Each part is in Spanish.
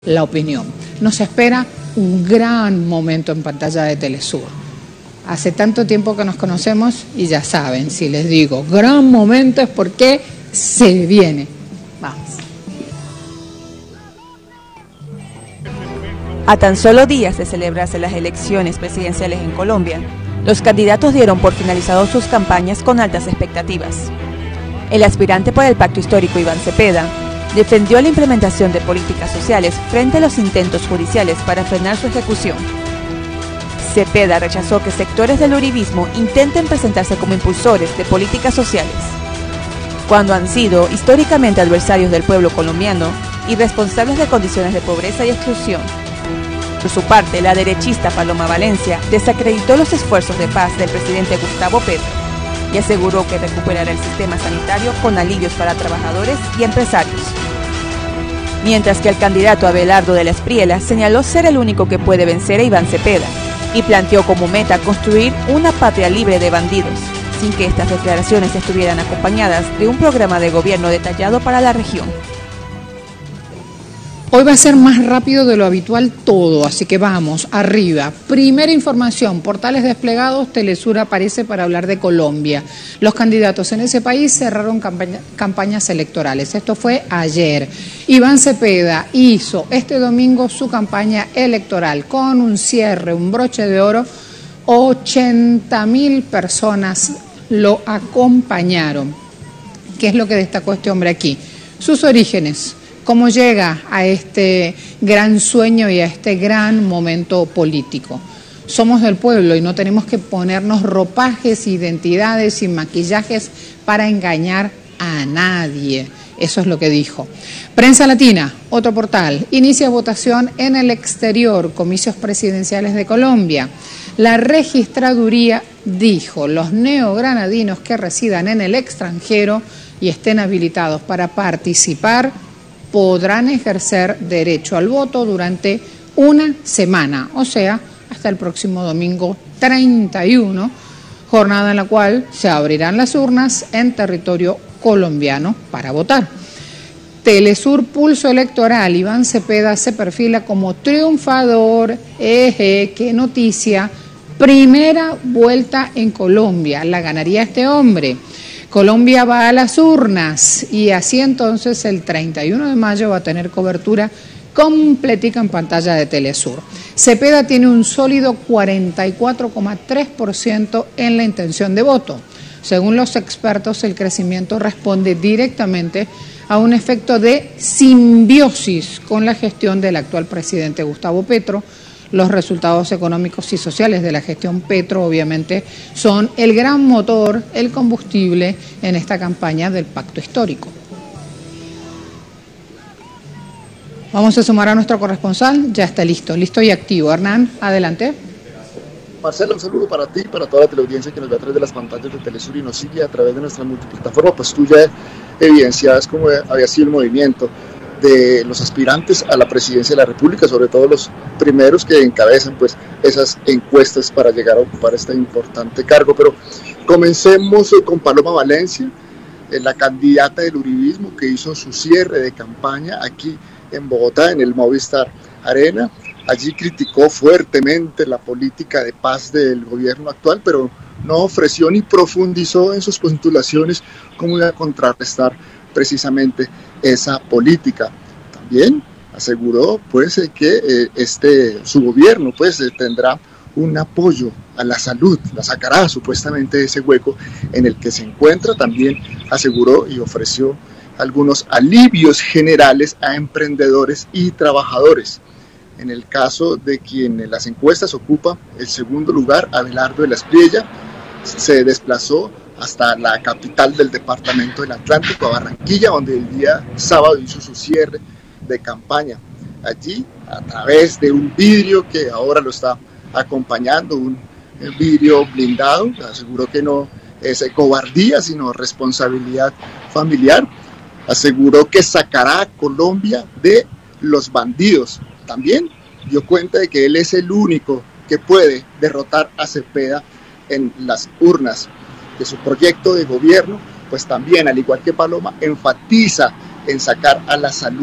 la opinión. Nos espera un gran momento en pantalla de Telesur. Hace tanto tiempo que nos conocemos y ya saben, si les digo gran momento es porque se viene. Vamos. A tan solo días de celebrarse las elecciones presidenciales en Colombia, los candidatos dieron por finalizados sus campañas con altas expectativas. El aspirante por el Pacto Histórico, Iván Cepeda, defendió la implementación de políticas sociales frente a los intentos judiciales para frenar su ejecución. Cepeda rechazó que sectores del uribismo intenten presentarse como impulsores de políticas sociales, cuando han sido históricamente adversarios del pueblo colombiano y responsables de condiciones de pobreza y exclusión. Por su parte, la derechista Paloma Valencia desacreditó los esfuerzos de paz del presidente Gustavo Petro y aseguró que recuperará el sistema sanitario con alivios para trabajadores y empresarios. Mientras que el candidato Abelardo de la Espriella señaló ser el único que puede vencer a Iván Cepeda y planteó como meta construir una patria libre de bandidos, sin que estas declaraciones estuvieran acompañadas de un programa de gobierno detallado para la región. Hoy va a ser más rápido de lo habitual todo, así que vamos, arriba. Primera información, portales desplegados, Telesur aparece para hablar de Colombia. Los candidatos en ese país cerraron campañas electorales. Esto fue ayer. Iván Cepeda hizo este domingo su campaña electoral con un cierre, un broche de oro. 80.000 personas lo acompañaron. ¿Qué es lo que destacó este hombre aquí? Sus orígenes. ¿Cómo llega a este gran sueño y a este gran momento político? Somos del pueblo y no tenemos que ponernos ropajes, identidades y maquillajes para engañar a nadie. Eso es lo que dijo. Prensa Latina, otro portal, inicia votación en el exterior, comicios presidenciales de Colombia. La registraduría dijo, los neogranadinos que residan en el extranjero y estén habilitados para participar podrán ejercer derecho al voto durante una semana, o sea, hasta el próximo domingo 31, jornada en la cual se abrirán las urnas en territorio colombiano para votar. Telesur Pulso Electoral, Iván Cepeda se perfila como triunfador, qué noticia, primera vuelta en Colombia, la ganaría este hombre. Colombia va a las urnas y así entonces el 31 de mayo va a tener cobertura completica en pantalla de Telesur. Cepeda tiene un sólido 44,3% en la intención de voto. Según los expertos, el crecimiento responde directamente a un efecto de simbiosis con la gestión del actual presidente Gustavo Petro. Los resultados económicos y sociales de la gestión Petro, obviamente, son el gran motor, el combustible en esta campaña del Pacto Histórico. Vamos a sumar a nuestro corresponsal, ya está listo y activo. Hernán, adelante. Marcela, un saludo para ti y para toda la teleaudiencia que nos ve a través de las pantallas de Telesur y nos sigue a través de nuestra multiplataforma. Pues tú ya evidencias cómo había sido el movimiento de los aspirantes a la presidencia de la República, sobre todo los primeros que encabezan pues esas encuestas para llegar a ocupar este importante cargo. Pero comencemos con Paloma Valencia, la candidata del uribismo que hizo su cierre de campaña aquí en Bogotá, en el Movistar Arena. Allí criticó fuertemente la política de paz del gobierno actual, pero no ofreció ni profundizó en sus postulaciones cómo iba a contrarrestar precisamente esa política. También aseguró pues que su gobierno pues tendrá un apoyo a la salud, la sacará supuestamente de ese hueco en el que se encuentra. También aseguró y ofreció algunos alivios generales a emprendedores y trabajadores. En el caso de quien en las encuestas ocupa el segundo lugar, Abelardo de la Espriella, se desplazó hasta la capital del departamento del Atlántico, a Barranquilla, donde el día sábado hizo su cierre de campaña. Allí, a través de un vidrio que ahora lo está acompañando, un vidrio blindado, aseguró que no es cobardía, sino responsabilidad familiar. Aseguró que sacará a Colombia de los bandidos. También dio cuenta de que él es el único que puede derrotar a Cepeda en las urnas. Que su proyecto de gobierno, pues también, al igual que Paloma, enfatiza en sacar a la salud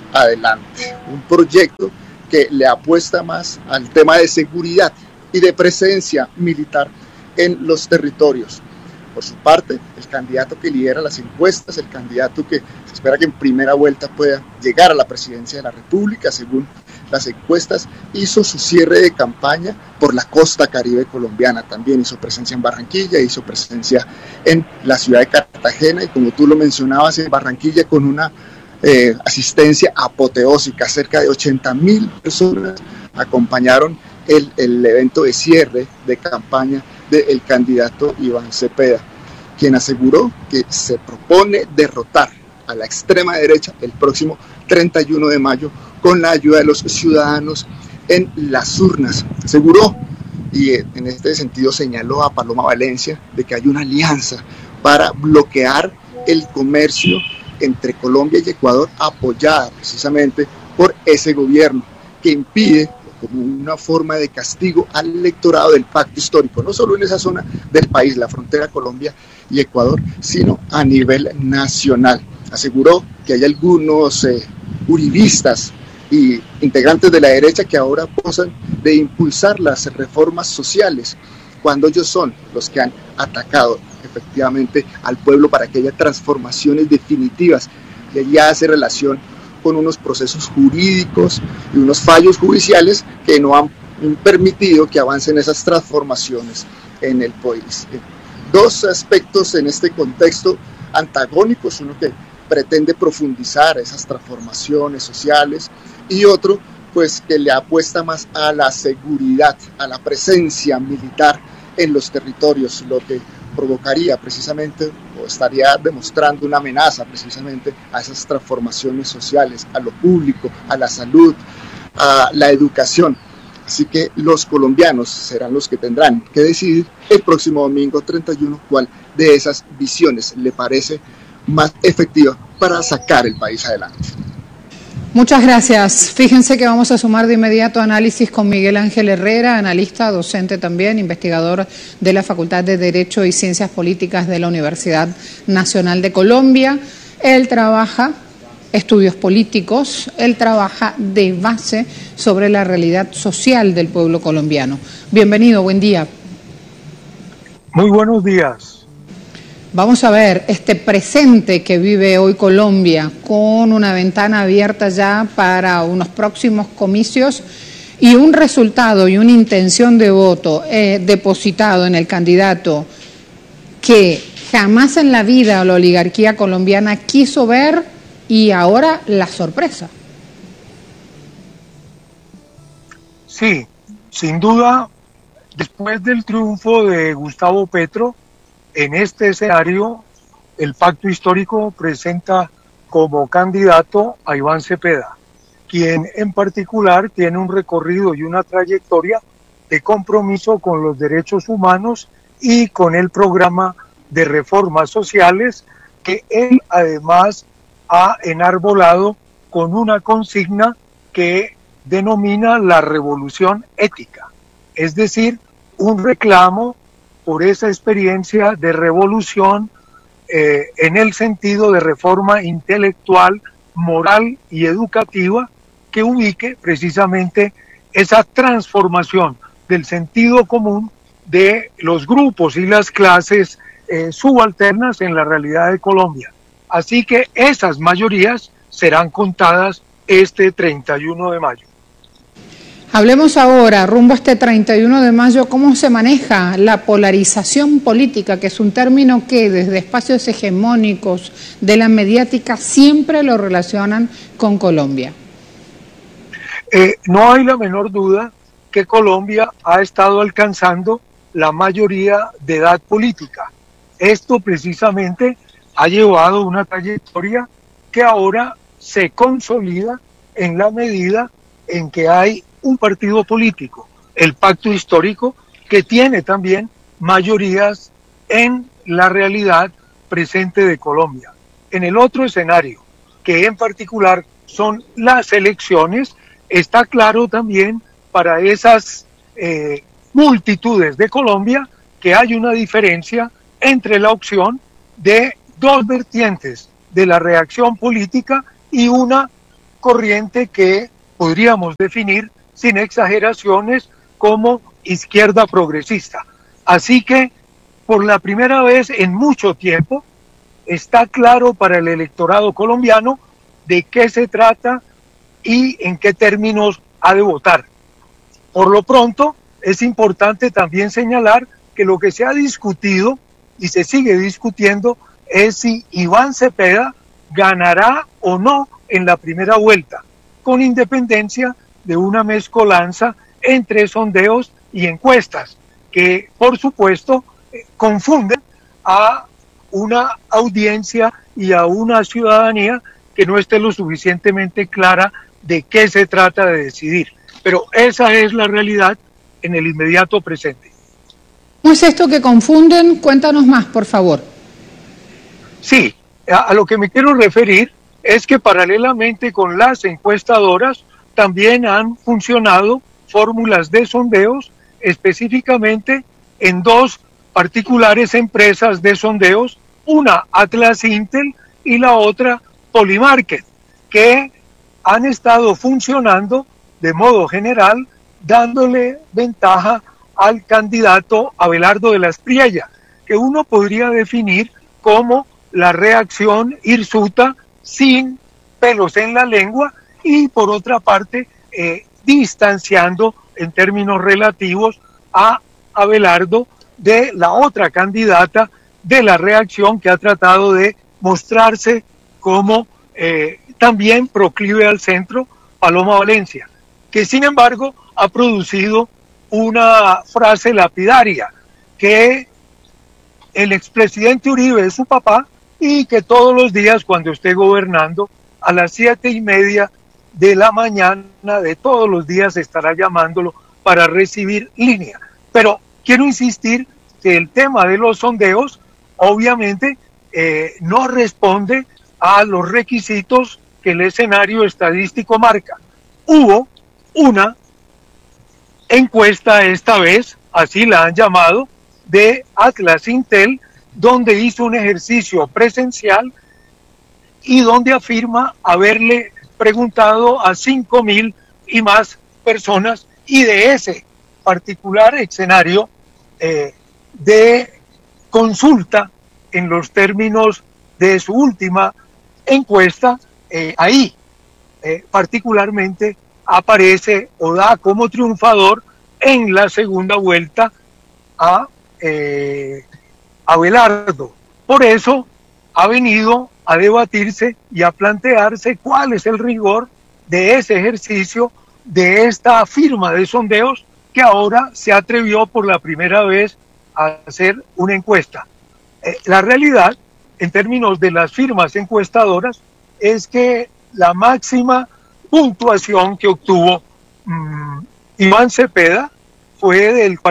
adelante. Un proyecto que le apuesta más al tema de seguridad y de presencia militar en los territorios. Por su parte, el candidato que lidera las encuestas, el candidato que se espera que en primera vuelta pueda llegar a la presidencia de la República, según las encuestas, hizo su cierre de campaña por la costa caribe colombiana. También hizo presencia en Barranquilla, hizo presencia en la ciudad de Cartagena y, como tú lo mencionabas, en Barranquilla con una asistencia apoteósica. Cerca de 80.000 personas acompañaron el evento de cierre de campaña del candidato Iván Cepeda, quien aseguró que se propone derrotar a la extrema derecha el próximo 31 de mayo con la ayuda de los ciudadanos en las urnas. Aseguró, y en este sentido señaló a Paloma Valencia, de que hay una alianza para bloquear el comercio entre Colombia y Ecuador, apoyada precisamente por ese gobierno, que impide, como una forma de castigo al electorado del pacto histórico, no solo en esa zona del país, la frontera Colombia y Ecuador, sino a nivel nacional. Aseguró que hay algunos uribistas y integrantes de la derecha que ahora posan de impulsar las reformas sociales, cuando ellos son los que han atacado efectivamente al pueblo para que haya transformaciones definitivas. Y allí hace relación con unos procesos jurídicos y unos fallos judiciales que no han permitido que avancen esas transformaciones en el país. Dos aspectos en este contexto antagónicos, uno que pretende profundizar esas transformaciones sociales y otro pues que le apuesta más a la seguridad, a la presencia militar en los territorios, lo que provocaría precisamente o estaría demostrando una amenaza precisamente a esas transformaciones sociales, a lo público, a la salud, a la educación. Así que los colombianos serán los que tendrán que decidir el próximo domingo 31 cuál de esas visiones le parece más efectiva para sacar el país adelante. Muchas gracias. Fíjense que vamos a sumar de inmediato análisis con Miguel Ángel Herrera, analista, docente también, investigador de la Facultad de Derecho y Ciencias Políticas de la Universidad Nacional de Colombia. Él trabaja estudios políticos, él trabaja de base sobre la realidad social del pueblo colombiano. Bienvenido, buen día. Muy buenos días. Vamos a ver este presente que vive hoy Colombia, con una ventana abierta ya para unos próximos comicios y un resultado y una intención de voto depositado en el candidato que jamás en la vida la oligarquía colombiana quiso ver, y ahora la sorpresa. Sí, sin duda, después del triunfo de Gustavo Petro, en este escenario, el pacto histórico presenta como candidato a Iván Cepeda, quien en particular tiene un recorrido y una trayectoria de compromiso con los derechos humanos y con el programa de reformas sociales que él además ha enarbolado con una consigna que denomina la revolución ética, es decir, un reclamo por esa experiencia de revolución en el sentido de reforma intelectual, moral y educativa que ubique precisamente esa transformación del sentido común de los grupos y las clases subalternas en la realidad de Colombia. Así que esas mayorías serán contadas este 31 de mayo. Hablemos ahora, rumbo a este 31 de mayo, cómo se maneja la polarización política, que es un término que desde espacios hegemónicos de la mediática siempre lo relacionan con Colombia. No hay la menor duda que Colombia ha estado alcanzando la mayoría de edad política. Esto precisamente ha llevado una trayectoria que ahora se consolida en la medida en que hay un partido político, el pacto histórico, que tiene también mayorías en la realidad presente de Colombia. En el otro escenario, que en particular son las elecciones, está claro también para esas multitudes de Colombia que hay una diferencia entre la opción de dos vertientes de la reacción política y una corriente que podríamos definir sin exageraciones como izquierda progresista. Así que por la primera vez en mucho tiempo está claro para el electorado colombiano de qué se trata y en qué términos ha de votar. Por lo pronto, es importante también señalar que lo que se ha discutido y se sigue discutiendo es si Iván Cepeda ganará o no en la primera vuelta, con independencia de una mezcolanza entre sondeos y encuestas, que por supuesto confunden a una audiencia y a una ciudadanía que no esté lo suficientemente clara de qué se trata de decidir. Pero esa es la realidad en el inmediato presente. ¿Cómo es esto que confunden? Cuéntanos más, por favor. Sí, a lo que me quiero referir es que paralelamente con las encuestadoras también han funcionado fórmulas de sondeos, específicamente en dos particulares empresas de sondeos, una Atlas Intel y la otra Polymarket, que han estado funcionando de modo general dándole ventaja al candidato Abelardo de la Espriella, que uno podría definir como la reacción hirsuta sin pelos en la lengua y por otra parte distanciando en términos relativos a Abelardo de la otra candidata de la reacción que ha tratado de mostrarse como también proclive al centro, Paloma Valencia, que sin embargo ha producido una frase lapidaria, que el expresidente Uribe es su papá y que todos los días cuando esté gobernando a las 7:30 de la mañana de todos los días estará llamándolo para recibir línea. Pero quiero insistir que el tema de los sondeos obviamente no responde a los requisitos que el escenario estadístico marca. Hubo una encuesta esta vez, así la han llamado, de Atlas Intel, donde hizo un ejercicio presencial y donde afirma haberle preguntado a 5,000 y más personas, y de ese particular escenario de consulta en los términos de su última encuesta, ahí particularmente aparece o da como triunfador en la segunda vuelta a Abelardo. Por eso ha venido a debatirse y a plantearse cuál es el rigor de ese ejercicio, de esta firma de sondeos que ahora se atrevió por la primera vez a hacer una encuesta. La realidad, en términos de las firmas encuestadoras, es que la máxima puntuación que obtuvo Iván Cepeda fue del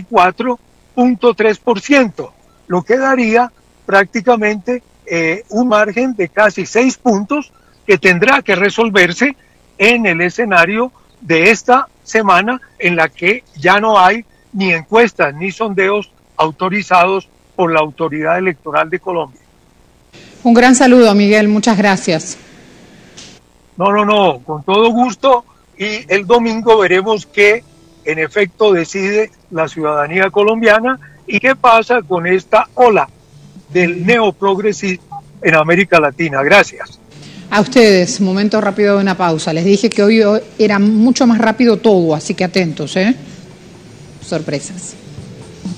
44.3%, lo que daría prácticamente un margen de casi 6 puntos que tendrá que resolverse en el escenario de esta semana, en la que ya no hay ni encuestas ni sondeos autorizados por la Autoridad Electoral de Colombia. Un gran saludo, Miguel, muchas gracias. No, con todo gusto, y el domingo veremos qué en efecto decide la ciudadanía colombiana y qué pasa con esta ola del neoprogresismo en América Latina. Gracias. A ustedes, momento rápido de una pausa. Les dije que hoy era mucho más rápido todo, así que atentos, sorpresas.